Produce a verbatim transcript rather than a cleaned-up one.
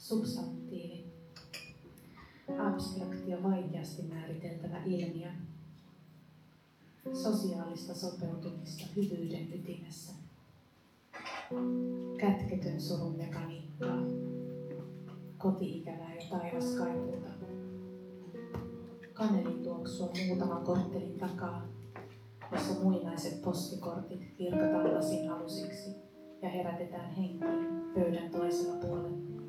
Substantiivi. Abstrakti ja vaikeasti määriteltävä ilmiö. Sosiaalista sopeutumista hyvyyden ytimessä. Kätketyn surun mekaniikkaa. Koti-ikävää ja taivaskaipuuta. Kanelin tuoksua muutaman korttelin takaa, jossa muinaiset postikortit virkataan lasin alusiksi ja herätetään henkiin pöydän toisella puolella.